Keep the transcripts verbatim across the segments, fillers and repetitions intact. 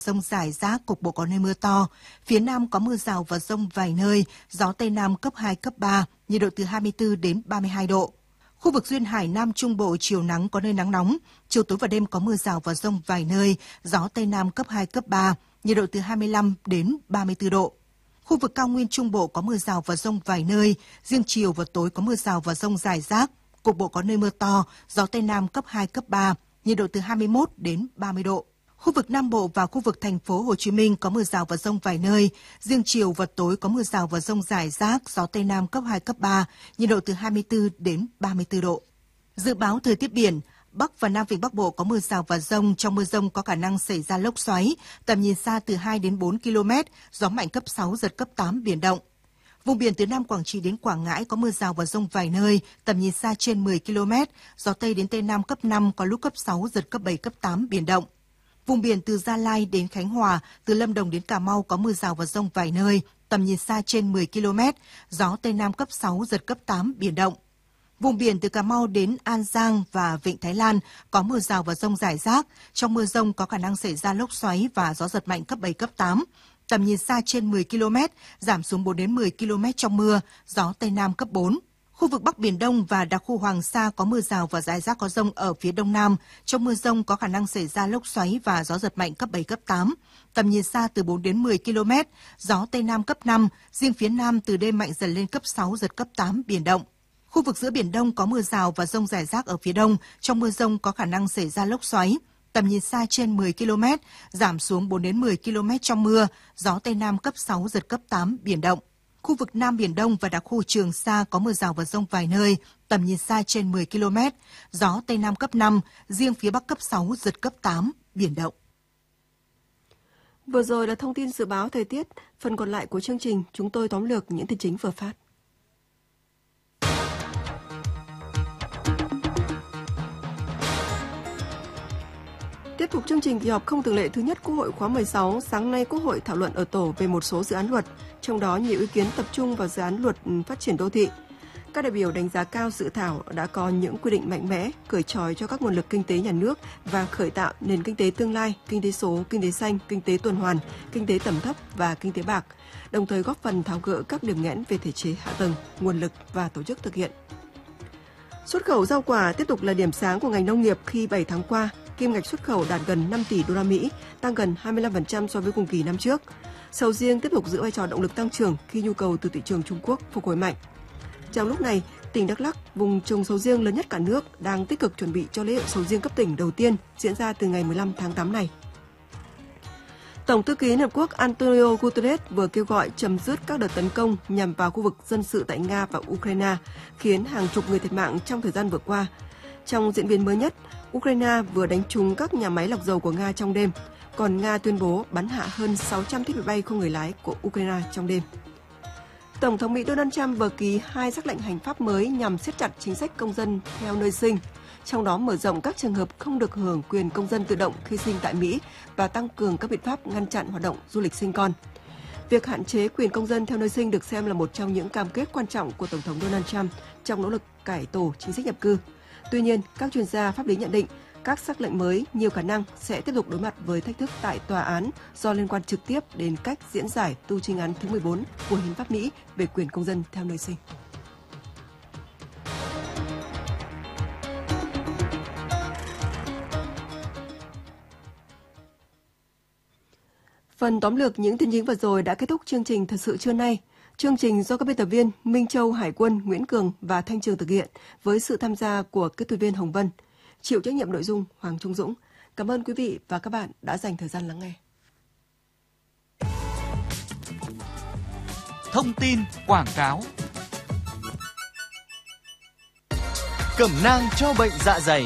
Dông rải rác, cục bộ có nơi mưa to. Phía Nam có mưa rào và dông vài nơi, gió Tây Nam cấp hai, cấp ba, nhiệt độ từ hai mươi tư đến ba mươi hai độ. Khu vực duyên hải Nam Trung Bộ chiều nắng có nơi nắng nóng, chiều tối và đêm có mưa rào và dông vài nơi, gió Tây Nam cấp hai, cấp ba, nhiệt độ từ hai mươi lăm đến ba mươi tư độ. Khu vực cao nguyên Trung Bộ có mưa rào và dông vài nơi, riêng chiều và tối có mưa rào và dông rải rác, cục bộ có nơi mưa to, gió Tây Nam cấp hai, cấp ba, nhiệt độ từ hai mươi mốt đến ba mươi độ. Khu vực Nam Bộ và khu vực thành phố Hồ Chí Minh có mưa rào và dông vài nơi, riêng chiều và tối có mưa rào và dông rải rác, gió Tây Nam cấp hai, cấp ba, nhiệt độ từ hai mươi tư đến ba mươi tư độ. Dự báo thời tiết biển, Bắc và Nam Vịnh Bắc Bộ có mưa rào và dông, trong mưa dông có khả năng xảy ra lốc xoáy, tầm nhìn xa từ hai đến bốn ki lô mét, gió mạnh cấp sáu, giật cấp tám, biển động. Vùng biển từ Nam Quảng Trị đến Quảng Ngãi có mưa rào và dông vài nơi, tầm nhìn xa trên mười ki lô mét, gió Tây đến Tây Nam cấp năm, có lúc cấp sáu, giật cấp bảy, cấp tám, biển động. Vùng biển từ Gia Lai đến Khánh Hòa, từ Lâm Đồng đến Cà Mau có mưa rào và dông vài nơi, tầm nhìn xa trên mười ki lô mét, gió Tây Nam cấp sáu, giật cấp tám, biển động. Vùng biển từ Cà Mau đến An Giang và Vịnh Thái Lan có mưa rào và dông rải rác, trong mưa dông có khả năng xảy ra lốc xoáy và gió giật mạnh cấp bảy, cấp tám. Tầm nhìn xa trên mười ki lô mét, giảm xuống bốn đến mười ki lô mét trong mưa, gió Tây Nam cấp bốn. Khu vực Bắc Biển Đông và đặc khu Hoàng Sa có mưa rào và rải rác có dông ở phía Đông Nam. Trong mưa dông có khả năng xảy ra lốc xoáy và gió giật mạnh cấp bảy, cấp tám. Tầm nhìn xa từ bốn đến mười ki lô mét, gió Tây Nam cấp năm, riêng phía Nam từ đêm mạnh dần lên cấp sáu, giật cấp tám, biển động. Khu vực giữa Biển Đông có mưa rào và dông rải rác ở phía Đông. Trong mưa dông có khả năng xảy ra lốc xoáy. Tầm nhìn xa trên mười ki lô mét, giảm xuống bốn đến mười ki lô mét trong mưa, gió Tây Nam cấp sáu, giật cấp tám, biển động. Khu vực Nam Biển Đông và đặc khu Trường Sa có mưa rào và dông vài nơi, tầm nhìn xa trên mười ki lô mét, gió Tây Nam cấp năm, riêng phía Bắc cấp sáu, giật cấp tám, biển động. Vừa rồi là thông tin dự báo thời tiết, phần còn lại của chương trình chúng tôi tóm lược những tin chính vừa phát. Tiếp tục chương trình kỳ họp không thường lệ thứ nhất Quốc hội khóa mười sáu, sáng nay Quốc hội thảo luận ở tổ về một số dự án luật, trong đó nhiều ý kiến tập trung vào dự án luật phát triển đô thị. Các đại biểu đánh giá cao dự thảo đã có những quy định mạnh mẽ, cởi trói cho các nguồn lực kinh tế nhà nước và khởi tạo nền kinh tế tương lai, kinh tế số, kinh tế xanh, kinh tế tuần hoàn, kinh tế tầm thấp và kinh tế bạc, đồng thời góp phần tháo gỡ các điểm nghẽn về thể chế hạ tầng, nguồn lực và tổ chức thực hiện. Xuất khẩu rau quả tiếp tục là điểm sáng của ngành nông nghiệp khi bảy tháng qua, kim ngạch xuất khẩu đạt gần năm tỷ đô la Mỹ, tăng gần hai mươi lăm phần trăm so với cùng kỳ năm trước. Sầu riêng tiếp tục giữ vai trò động lực tăng trưởng khi nhu cầu từ thị trường Trung Quốc phục hồi mạnh. Trong lúc này, tỉnh Đắk Lắk, vùng trồng sầu riêng lớn nhất cả nước, đang tích cực chuẩn bị cho lễ hội sầu riêng cấp tỉnh đầu tiên diễn ra từ ngày mười lăm tháng tám này. Tổng thư ký Liên Hợp Quốc Antonio Guterres vừa kêu gọi chấm dứt các đợt tấn công nhằm vào khu vực dân sự tại Nga và Ukraine, khiến hàng chục người thiệt mạng trong thời gian vừa qua. Trong diễn biến mới nhất, Ukraine vừa đánh trúng các nhà máy lọc dầu của Nga trong đêm, còn Nga tuyên bố bắn hạ hơn sáu trăm thiết bị bay không người lái của Ukraine trong đêm. Tổng thống Mỹ Donald Trump vừa ký hai sắc lệnh hành pháp mới nhằm siết chặt chính sách công dân theo nơi sinh, trong đó mở rộng các trường hợp không được hưởng quyền công dân tự động khi sinh tại Mỹ và tăng cường các biện pháp ngăn chặn hoạt động du lịch sinh con. Việc hạn chế quyền công dân theo nơi sinh được xem là một trong những cam kết quan trọng của Tổng thống Donald Trump trong nỗ lực cải tổ chính sách nhập cư. Tuy nhiên, các chuyên gia pháp lý nhận định các sắc lệnh mới nhiều khả năng sẽ tiếp tục đối mặt với thách thức tại tòa án do liên quan trực tiếp đến cách diễn giải tu trinh án thứ mười bốn của Hiến pháp Mỹ về quyền công dân theo nơi sinh. Phần tóm lược những tin chính vừa rồi đã kết thúc chương trình Thật sự trưa nay. Chương trình do các biên tập viên Minh Châu, Hải Quân, Nguyễn Cường và Thanh Trường thực hiện với sự tham gia của kỹ thuật viên Hồng Vân. Chịu trách nhiệm nội dung Hoàng Trung Dũng. Cảm ơn quý vị và các bạn đã dành thời gian lắng nghe. Thông tin quảng cáo. Cẩm nang cho bệnh dạ dày.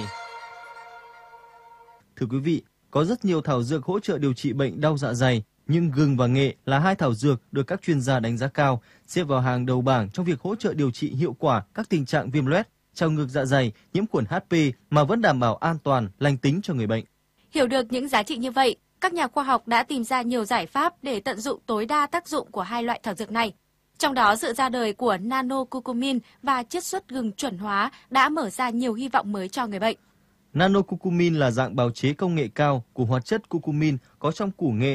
Thưa quý vị, có rất nhiều thảo dược hỗ trợ điều trị bệnh đau dạ dày, nhưng gừng và nghệ là hai thảo dược được các chuyên gia đánh giá cao, xếp vào hàng đầu bảng trong việc hỗ trợ điều trị hiệu quả các tình trạng viêm loét, trào ngược dạ dày, nhiễm khuẩn hát pê mà vẫn đảm bảo an toàn, lành tính cho người bệnh. Hiểu được những giá trị như vậy, các nhà khoa học đã tìm ra nhiều giải pháp để tận dụng tối đa tác dụng của hai loại thảo dược này. Trong đó, sự ra đời của nano curcumin và chiết xuất gừng chuẩn hóa đã mở ra nhiều hy vọng mới cho người bệnh. Nano curcumin là dạng bào chế công nghệ cao của hoạt chất curcumin có trong củ nghệ